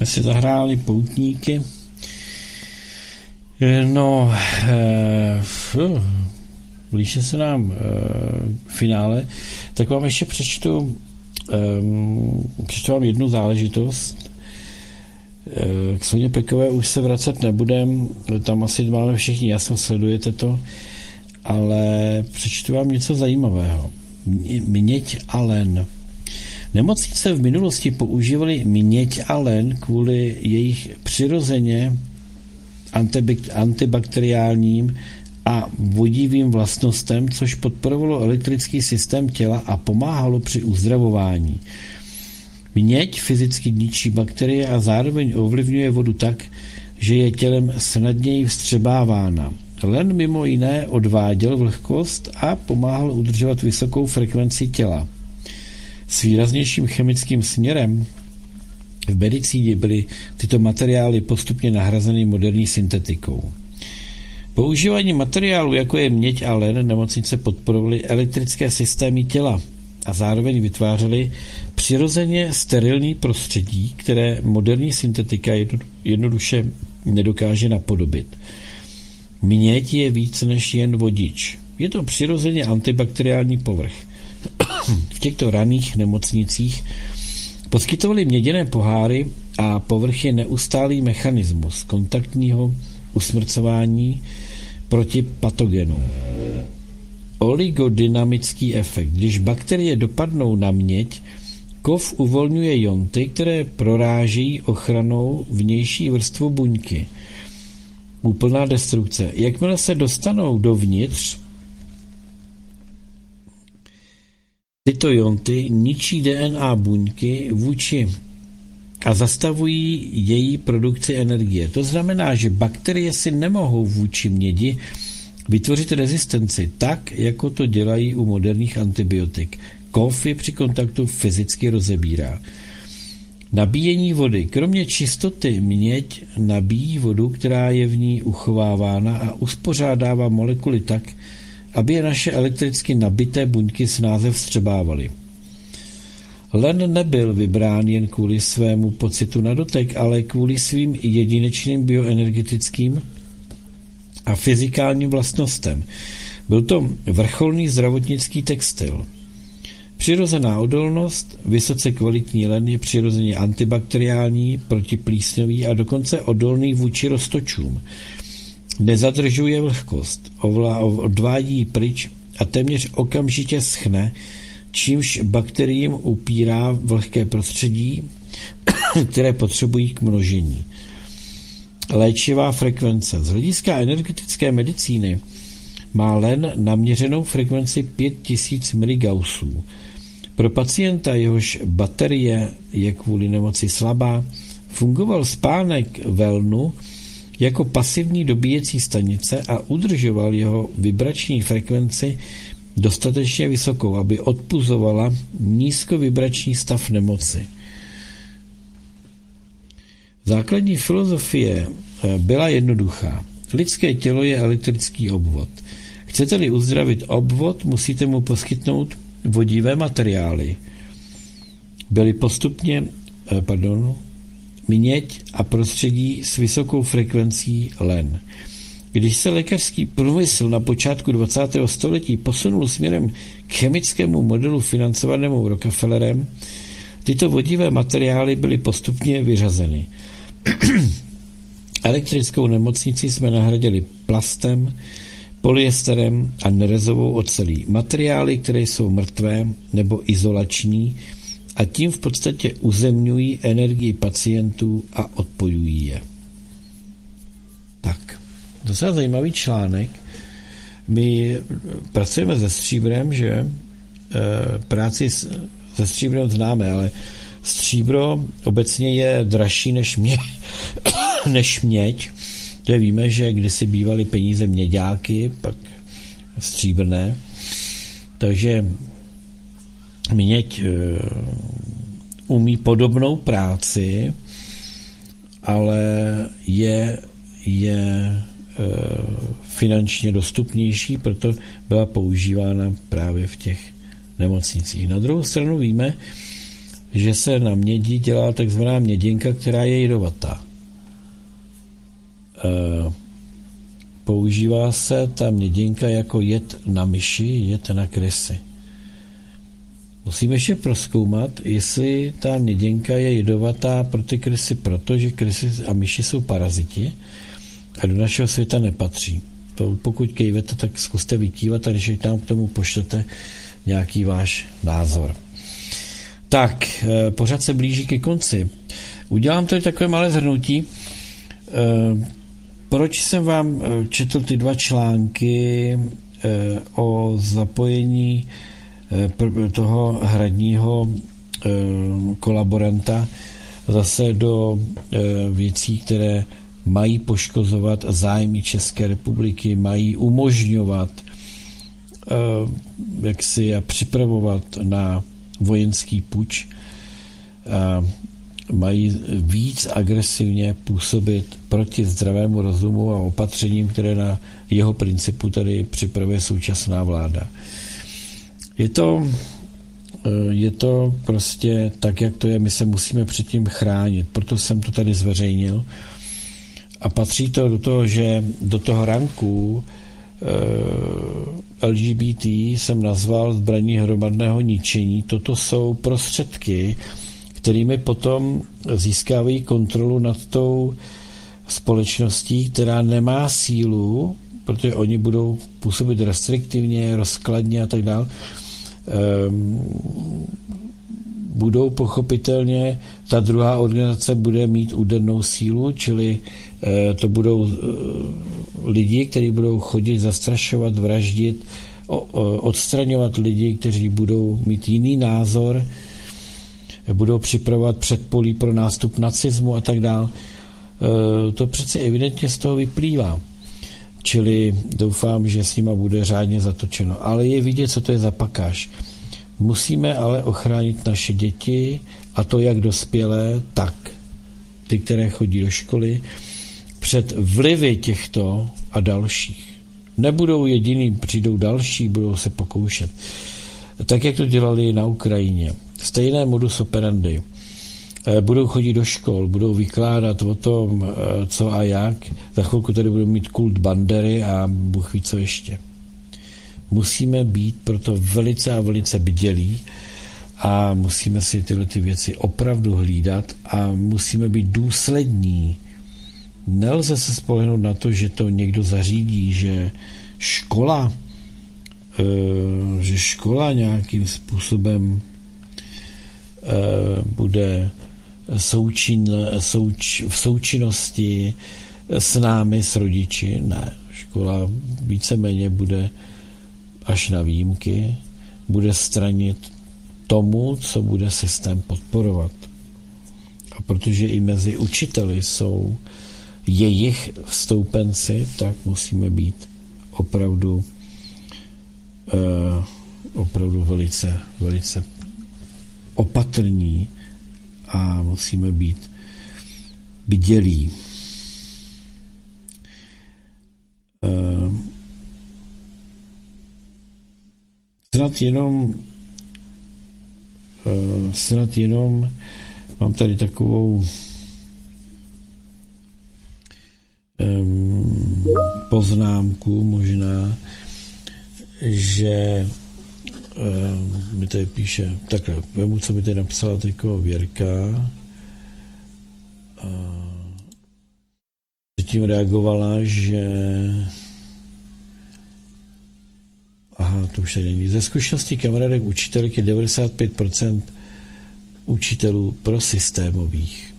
jsme si zahráli poutníky. No, blíže se nám finále, tak vám ještě přečtu vám jednu záležitost. K Soně Pekové už se vracet nebudem, tam asi máme všichni jasno, sledujete to, ale přečtu vám něco zajímavého. Měď a len. Nemocnice v minulosti používaly měď a len kvůli jejich přirozeně antibakteriálním a vodivým vlastnostem, což podporovalo elektrický systém těla a pomáhalo při uzdravování. Měď fyzicky ničí bakterie a zároveň ovlivňuje vodu tak, že je tělem snadněji vstřebávána. Len mimo jiné odváděl vlhkost a pomáhal udržovat vysokou frekvenci těla. S výraznějším chemickým směrem v medicíně byly tyto materiály postupně nahrazeny moderní syntetikou. Používání materiálů, jako je měď a len, nemocnice podporovaly elektrické systémy těla a zároveň vytvářely přirozeně sterilní prostředí, které moderní syntetika jednoduše nedokáže napodobit. Měď je víc než jen vodič. Je to přirozeně antibakteriální povrch. V těchto raných nemocnicích poskytovali měděné poháry a povrch je neustálý mechanismus kontaktního usmrcování proti patogenům. Oligodynamický efekt. Když bakterie dopadnou na měď, kov uvolňuje ionty, které prorážejí ochranou vnější vrstvu buňky. Úplná destrukce. Jakmile se dostanou dovnitř, tyto ionty ničí DNA buňky a zastavují její produkci energie. To znamená, že bakterie si nemohou vůči mědi vytvořit rezistenci tak, jako to dělají u moderních antibiotik. Kov je při kontaktu fyzicky rozebírá. Nabíjení vody. Kromě čistoty měď nabíjí vodu, která je v ní uchovávána a uspořádává molekuly tak, aby je naše elektricky nabité buňky snáze vstřebávaly. Len nebyl vybrán jen kvůli svému pocitu na dotek, ale kvůli svým jedinečným bioenergetickým a fyzikálním vlastnostem. Byl to vrcholný zdravotnický textil. Přirozená odolnost, vysoce kvalitní len je přirozeně antibakteriální, protiplísňový a dokonce odolný vůči roztočům. Nezadržuje vlhkost, odvádí pryč a téměř okamžitě schne, čímž bakteriím upírá vlhké prostředí, které potřebují k množení. Léčivá frekvence. Z hlediska energetické medicíny má len naměřenou frekvenci 5000 mgaussů. Pro pacienta, jehož baterie je kvůli nemoci slabá, fungoval spánek Wellnu jako pasivní dobíjecí stanice a udržoval jeho vibrační frekvenci dostatečně vysokou, aby odpuzovala nízkovibrační stav nemoci. Základní filozofie byla jednoduchá. Lidské tělo je elektrický obvod. Chcete-li uzdravit obvod, musíte mu poskytnout vodivé materiály. Byly postupně, měď a prostředí s vysokou frekvencí len. Když se lékařský průmysl na počátku 20. století posunul směrem k chemickému modelu financovanému Rockefellerem, tyto vodivé materiály byly postupně vyřazeny. Elektrickou nemocnici jsme nahradili plastem, polyesterem a nerezovou ocelí. Materiály, které jsou mrtvé nebo izolační a tím v podstatě uzemňují energii pacientů a odpojují je. Tak, docela zajímavý článek. My pracujeme se stříbrem, že práci se stříbrem známe, ale stříbro obecně je dražší než měď. To víme, že kdysi bývaly peníze měďáky, pak stříbrné. Takže měď umí podobnou práci, ale je finančně dostupnější, proto byla používána právě v těch nemocnicích. Na druhou stranu víme, že se na mědi dělá takzvaná měděnka, která je jedovatá. Používá se ta měděnka jako jed na myši, jed na krysy. Musíme ještě prozkoumat, jestli ta měděnka je jedovatá pro ty krysy, protože krysy a myši jsou paraziti a do našeho světa nepatří. To pokud kejvete, tak zkuste vykývat a když tam k tomu pošlete nějaký váš názor. Tak, pořád se blíží ke konci. Udělám tady takové malé shrnutí. Proč jsem vám četl ty 2 články o zapojení toho hradního kolaboranta zase do věcí, které mají poškozovat zájmy České republiky, mají umožňovat a připravovat na vojenský puč, mají víc agresivně působit proti zdravému rozumu a opatřením, které na jeho principu tady připravuje současná vláda. Je to prostě tak, jak to je, my se musíme předtím chránit, proto jsem to tady zveřejnil a patří to do toho, že do toho ranku LGBT jsem nazval zbraní hromadného ničení. Toto jsou prostředky, kterými potom získávají kontrolu nad tou společností, která nemá sílu, protože oni budou působit restriktivně, rozkladně a tak dále. Budou pochopitelně, ta druhá organizace bude mít údernou sílu, čili to budou lidi, kteří budou chodit, zastrašovat, vraždit, odstraňovat lidi, kteří budou mít jiný názor, budou připravovat předpolí pro nástup nacismu a tak dále. To přece evidentně z toho vyplývá. Čili doufám, že s nima bude řádně zatočeno. Ale je vidět, co to je za pakáž. Musíme ale ochránit naše děti, a to jak dospělé, tak ty, které chodí do školy, před vlivy těchto a dalších. Nebudou jediný, přijdou další, budou se pokoušet. Tak, jak to dělali na Ukrajině. Stejné modus operandi. Budou chodit do škol, budou vykládat o tom, co a jak. Za chvilku tady budou mít kult Bandery a Bůh ví, co ještě. Musíme být proto velice a velice bdělí a musíme si tyhle ty věci opravdu hlídat a musíme být důslední. Nelze se spolehnout na to, že to někdo zařídí, že škola nějakým způsobem bude v součinnosti s námi, s rodiči. Ne, škola víceméně bude až na výjimky, bude stranit tomu, co bude systém podporovat. A protože i mezi učiteli jsou jejich vstoupenci, tak musíme být opravdu velice, velice opatrní a musíme být bdělí. Snad jenom mám tady takovou poznámku možná, že mi tady píše, takhle, vemu, co mi tady napsala teďko Věrka. Předtím reagovala, že to už tady není. Ze zkušenosti kamarádek učitelek je 95% učitelů prosystémových.